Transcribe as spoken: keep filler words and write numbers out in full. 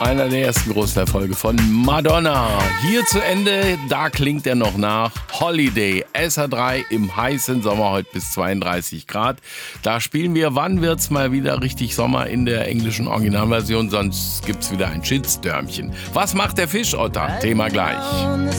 Einer der ersten großen Erfolge von Madonna. Hier zu Ende, da klingt er noch nach. Holiday, S R drei im heißen Sommer, heute bis zweiunddreißig Grad. Da spielen wir, wann wird's mal wieder richtig Sommer in der englischen Originalversion, sonst gibt's wieder ein Shitstürmchen. Was macht der Fischotter? Thema gleich.